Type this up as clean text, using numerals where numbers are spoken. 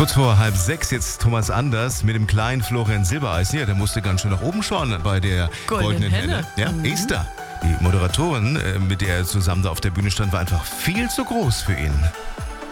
Kurz vor 5:30 jetzt Thomas Anders mit dem kleinen Florian Silbereisen. Ja, der musste ganz schön nach oben schauen bei der Goldenen Henne. Ja, Esther, die Moderatorin, mit der er zusammen da auf der Bühne stand, war einfach viel zu groß für ihn.